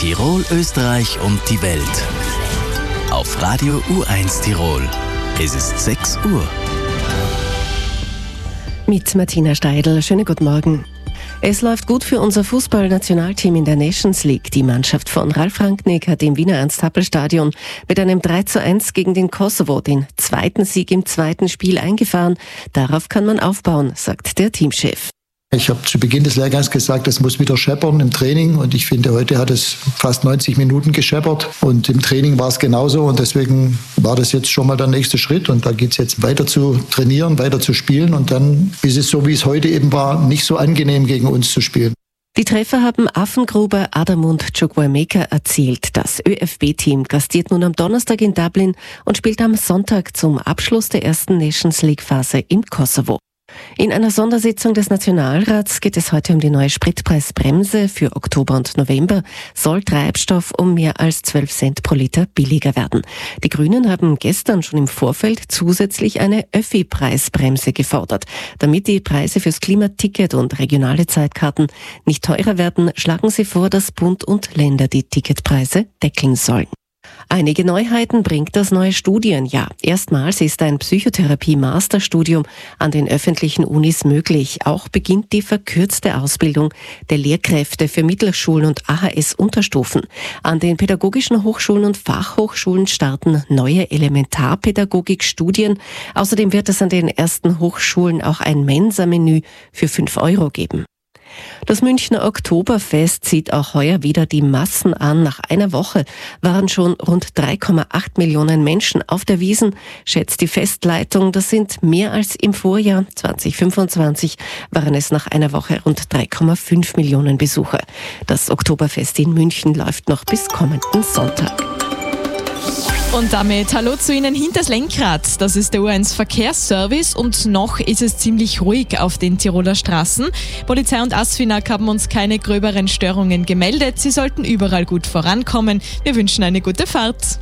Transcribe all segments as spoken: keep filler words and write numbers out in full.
Tirol, Österreich und die Welt. Auf Radio U eins Tirol. Es ist sechs Uhr. Mit Martina Steidl. Schönen guten Morgen. Es läuft gut für unser Fußballnationalteam in der Nations League. Die Mannschaft von Ralf Rangnick hat im Wiener Ernst-Happel-Stadion mit einem drei zu eins gegen den Kosovo den zweiten Sieg im zweiten Spiel eingefahren. Darauf kann man aufbauen, sagt der Teamchef. Ich habe zu Beginn des Lehrgangs gesagt, es muss wieder scheppern im Training, und ich finde, heute hat es fast neunzig Minuten gescheppert und im Training war es genauso, und deswegen war das jetzt schon mal der nächste Schritt, und da geht es jetzt weiter zu trainieren, weiter zu spielen, und dann ist es so, wie es heute eben war, nicht so angenehm gegen uns zu spielen. Die Treffer haben Affengruber Adamund Chukwuemeka erzielt. Das ÖFB-Team gastiert nun am Donnerstag in Dublin und spielt am Sonntag zum Abschluss der ersten Nations League-Phase im Kosovo. In einer Sondersitzung des Nationalrats geht es heute um die neue Spritpreisbremse. Für Oktober und November soll Treibstoff um mehr als zwölf Cent pro Liter billiger werden. Die Grünen haben gestern schon im Vorfeld zusätzlich eine Öffi-Preisbremse gefordert. Damit die Preise fürs Klimaticket und regionale Zeitkarten nicht teurer werden, schlagen sie vor, dass Bund und Länder die Ticketpreise deckeln sollen. Einige Neuheiten bringt das neue Studienjahr. Erstmals ist ein Psychotherapie-Masterstudium an den öffentlichen Unis möglich. Auch beginnt die verkürzte Ausbildung der Lehrkräfte für Mittelschulen und A H S-Unterstufen. An den pädagogischen Hochschulen und Fachhochschulen starten neue Elementarpädagogik-Studien. Außerdem wird es an den ersten Hochschulen auch ein Mensa-Menü für fünf Euro geben. Das Münchner Oktoberfest zieht auch heuer wieder die Massen an. Nach einer Woche waren schon rund drei Komma acht Millionen Menschen auf der Wiesn, schätzt die Festleitung. Das sind mehr als im Vorjahr. zwanzig fünfundzwanzig waren es nach einer Woche rund drei Komma fünf Millionen Besucher. Das Oktoberfest in München läuft noch bis kommenden Sonntag. Und damit hallo zu Ihnen hinters Lenkrad. Das ist der U eins Verkehrsservice und noch ist es ziemlich ruhig auf den Tiroler Straßen. Polizei und ASFINAG haben uns keine gröberen Störungen gemeldet. Sie sollten überall gut vorankommen. Wir wünschen eine gute Fahrt.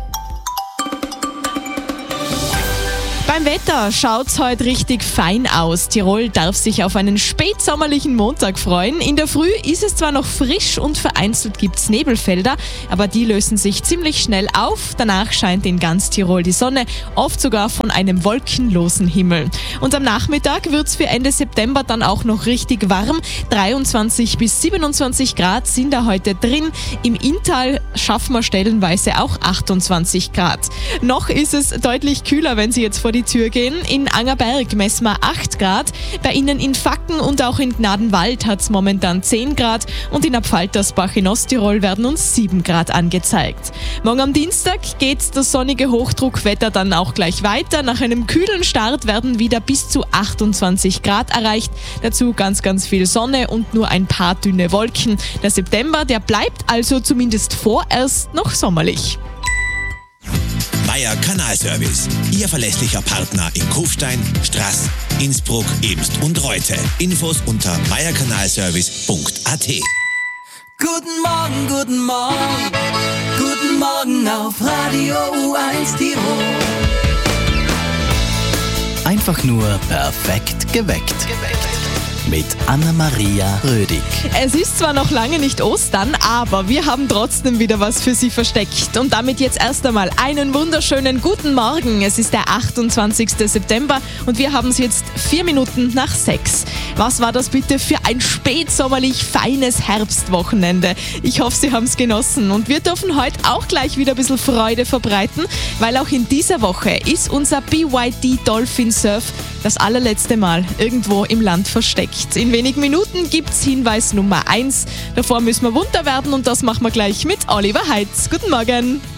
Beim Wetter schaut's heute richtig fein aus. Tirol darf sich auf einen spätsommerlichen Montag freuen. In der Früh ist es zwar noch frisch und vereinzelt gibt's Nebelfelder, aber die lösen sich ziemlich schnell auf. Danach scheint in ganz Tirol die Sonne, oft sogar von einem wolkenlosen Himmel. Und am Nachmittag wird's für Ende September dann auch noch richtig warm. dreiundzwanzig bis siebenundzwanzig Grad sind da heute drin. Im Inntal schaffen wir stellenweise auch achtundzwanzig Grad. Noch ist es deutlich kühler, wenn Sie jetzt vor die Tür gehen. In Angerberg messen wir acht Grad. Bei Ihnen in Facken und auch in Gnadenwald hat es momentan zehn Grad. Und in Abfaltersbach in Osttirol werden uns sieben Grad angezeigt. Morgen am Dienstag geht das sonnige Hochdruckwetter dann auch gleich weiter. Nach einem kühlen Start werden wieder bis zu achtundzwanzig Grad erreicht. Dazu ganz, ganz viel Sonne und nur ein paar dünne Wolken. Der September, der bleibt also zumindest vorerst noch sommerlich. Meier Kanalservice, Ihr verlässlicher Partner in Kufstein, Straß, Innsbruck, Ebst und Reute. Infos unter meier kanalservice punkt a t. Guten Morgen, guten Morgen, guten Morgen auf Radio U eins Tirol. Einfach nur perfekt geweckt. geweckt. Mit Anna-Maria Rödig. Es ist zwar noch lange nicht Ostern, aber wir haben trotzdem wieder was für Sie versteckt. Und damit jetzt erst einmal einen wunderschönen guten Morgen. Es ist der achtundzwanzigsten September und wir haben es jetzt vier Minuten nach sechs. Was war das bitte für ein spätsommerlich feines Herbstwochenende? Ich hoffe, Sie haben es genossen. Und wir dürfen heute auch gleich wieder ein bisschen Freude verbreiten, weil auch in dieser Woche ist unser B Y D Dolphin Surf das allerletzte Mal irgendwo im Land versteckt. In wenigen Minuten gibt's Hinweis Nummer eins. Davor müssen wir munter werden und das machen wir gleich mit Oliver Heitz. Guten Morgen.